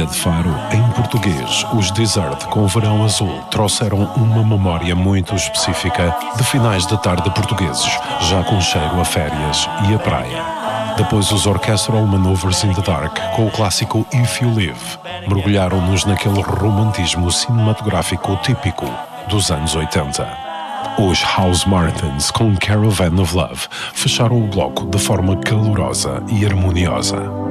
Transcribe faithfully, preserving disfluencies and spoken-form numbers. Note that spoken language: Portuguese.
Ilha de Faro, em português, os Desert com Verão Azul trouxeram uma memória muito específica de finais de tarde portugueses, já com cheiro a férias e a praia. Depois os Orchestral Manoeuvres in the Dark com o clássico If You Live mergulharam-nos naquele romantismo cinematográfico típico dos anos oitenta. Os House Martins com Caravan of Love fecharam o bloco de forma calorosa e harmoniosa.